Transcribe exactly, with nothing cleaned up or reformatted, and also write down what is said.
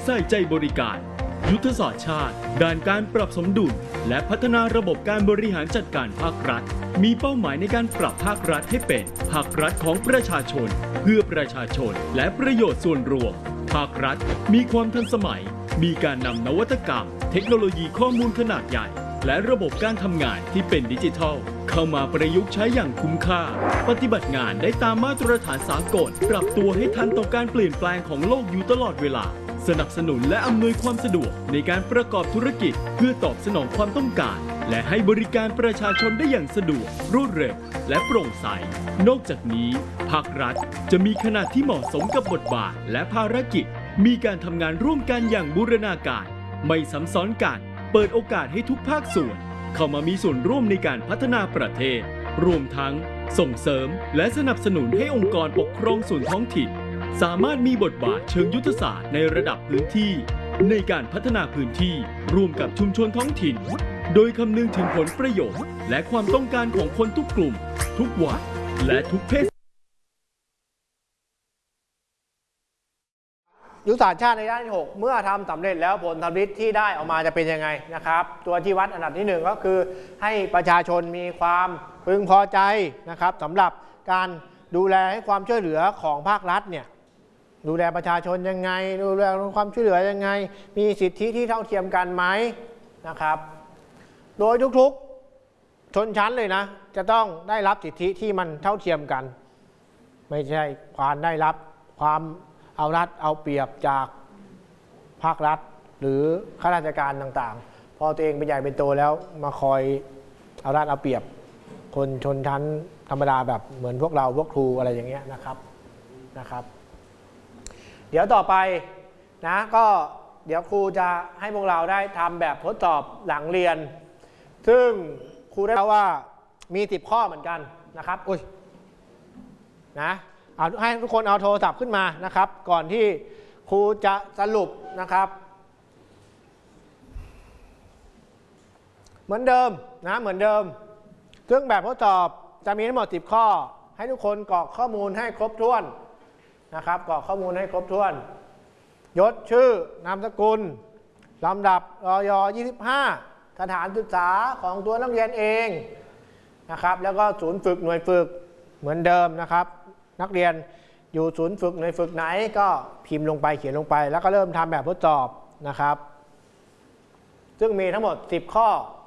ใส่ใจบริการยุทธศาสตร์ชาติด้านการปรับสมดุลและพัฒนาระบบการบริหารจัดการภาครัฐมีเป้าหมายในการปรับภาครัฐให้เป็นภาครัฐของประชาชนเพื่อประชาชนและประโยชน์ส่วนรวมภาครัฐมีความทันสมัยมีการนำนวัตกรรมเทคโนโลยีข้อมูลขนาดใหญ่และระบบการทำงานที่เป็นดิจิทัลเข้ามาประยุกต์ใช้อย่างคุ้มค่าปฏิบัติงานได้ตามมาตรฐานสากลปรับตัวให้ทันต่อการเปลี่ยนแปลงของโลกอยู่ตลอดเวลาสนับสนุนและอำนวยความสะดวกในการประกอบธุรกิจเพื่อตอบสนองความต้องการและให้บริการประชาชนได้อย่างสะดวกรวดเร็วและโปร่งใสนอกจากนี้ภาครัฐจะมีขนาดที่เหมาะสมกับบทบาทและภารกิจมีการทำงานร่วมกันอย่างบูรณาการไม่ซ้ำซ้อนกันเปิดโอกาสให้ทุกภาคส่วนเข้ามามีส่วนร่วมในการพัฒนาประเทศรวมทั้งส่งเสริมและสนับสนุนให้องค์กรปกครองส่วนท้องถิ่นสามารถมีบทบาทเชิงยุทธศาสตร์ในระดับพื้นที่ในการพัฒนาพื้นที่ร่วมกับชุมชนท้องถิ่นโดยคำนึงถึงผลประโยชน์และความต้องการของคนทุกกลุ่มทุกวัยและทุกเพศยุทธศาสตร์ชาติในด้านที่หกเมื่อทำสำเร็จแล้วผลทำฤทธิ์ที่ได้ออกมาจะเป็นยังไงนะครับตัวชี้วัดอันดับที่หนึ่งก็คือให้ประชาชนมีความพึงพอใจนะครับสำหรับการดูแลให้ความช่วยเหลือของภาครัฐเนี่ยดูแลประชาชนยังไงดูแลความช่วยเหลือยังไงมีสิทธิที่เท่าเทียมกันไหมนะครับโดยทุกๆชนชั้นเลยนะจะต้องได้รับสิทธิที่มันเท่าเทียมกันไม่ใช่ความได้รับความเอารัดเอาเปรียบจากภาครัฐหรือข้าราชการต่างๆพอตัวเองเป็นใหญ่เป็นโตแล้วมาคอยเอารัดเอาเปรียบคนชนชั้นธรรมดาแบบเหมือนพวกเราพวกครูอะไรอย่างเงี้ยนะครับนะครับเดี๋ยวต่อไปนะก็เดี๋ยวครูจะให้พวกเราได้ทำแบบทดสอบหลังเรียนซึ่งครูได้เล่าว่ามีสิบข้อเหมือนกันนะครับอุ้ยนะเอาให้ทุกคนเอาโทรศัพท์ขึ้นมานะครับก่อนที่ครูจะสรุปนะครับเหมือนเดิมนะเหมือนเดิมซึ่งแบบทดสอบจะมีทั้งหมดสิบข้อให้ทุกคนกรอกข้อมูลให้ครบถ้วนนะครับกรอกข้อมูลให้ครบถ้วนยศชื่อนามสกุลลำดับรอยยี่สิบห้าสถานศึกษาของตัวนักเรียนเองนะครับแล้วก็ศูนย์ฝึกหน่วยฝึกเหมือนเดิมนะครับนักเรียนอยู่ศูนย์ฝึกหน่วยฝึกไหนก็พิมพ์ลงไปเขียนลงไปแล้วก็เริ่มทำแบบทดสอบนะครับซึ่งมีทั้งหมดสิบข้อ